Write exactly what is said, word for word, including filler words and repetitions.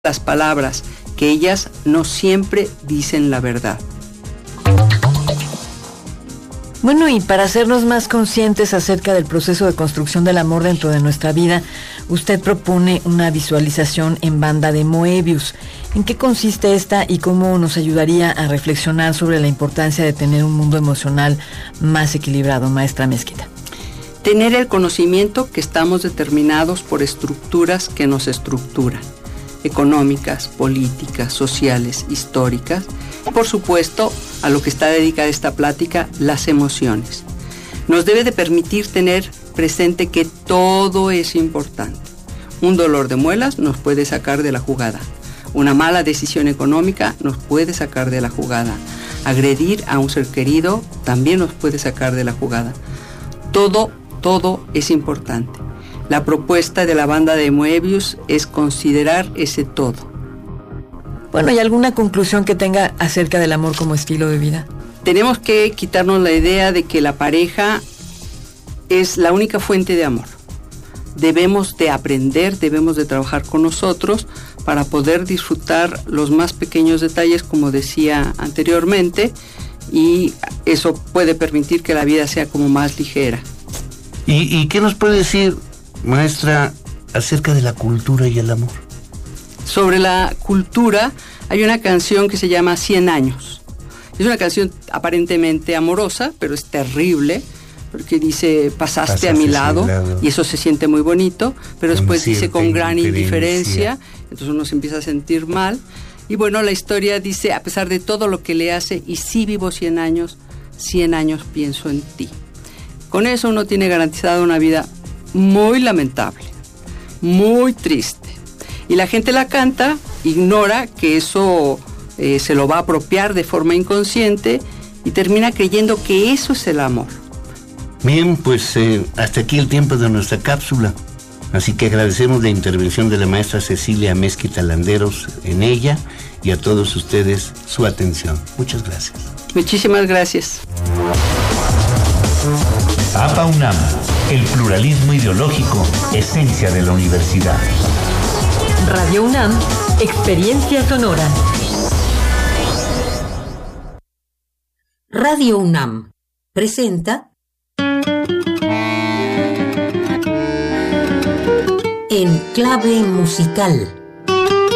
las palabras, que ellas no siempre dicen la verdad. Bueno, y para hacernos más conscientes acerca del proceso de construcción del amor dentro de nuestra vida, usted propone una visualización en banda de Moebius. ¿En qué consiste esta y cómo nos ayudaría a reflexionar sobre la importancia de tener un mundo emocional más equilibrado, maestra Mezquita? Tener el conocimiento que estamos determinados por estructuras que nos estructuran, económicas, políticas, sociales, históricas. Por supuesto, a lo que está dedicada esta plática, las emociones. Nos debe de permitir tener presente que todo es importante. Un dolor de muelas nos puede sacar de la jugada. Una mala decisión económica nos puede sacar de la jugada. Agredir a un ser querido también nos puede sacar de la jugada. Todo, todo es importante. La propuesta de la banda de Moebius es considerar ese todo. Bueno, ¿y alguna conclusión que tenga acerca del amor como estilo de vida? Tenemos que quitarnos la idea de que la pareja es la única fuente de amor. Debemos de aprender, debemos de trabajar con nosotros para poder disfrutar los más pequeños detalles, como decía anteriormente, y eso puede permitir que la vida sea como más ligera. ¿Y, y qué nos puede decir, maestra, acerca de la cultura y el amor? Sobre la cultura, hay una canción que se llama Cien años. Es una canción aparentemente amorosa, pero es terrible, porque dice, pasaste, pasaste a mi lado, lado, y eso se siente muy bonito, pero con después dice, con gran indiferencia, entonces uno se empieza a sentir mal. Y bueno, la historia dice, a pesar de todo lo que le hace, y sí vivo cien años, cien años pienso en ti. Con eso uno tiene garantizada una vida muy lamentable, muy triste. Y la gente la canta, ignora que eso eh, se lo va a apropiar de forma inconsciente y termina creyendo que eso es el amor. Bien, pues eh, hasta aquí el tiempo de nuestra cápsula. Así que agradecemos la intervención de la maestra Cecilia Mezquita Landeros en ella y a todos ustedes su atención. Muchas gracias. Muchísimas gracias. A P A UNAM, el pluralismo ideológico, esencia de la universidad. Radio UNAM, experiencia sonora. Radio UNAM presenta En clave musical.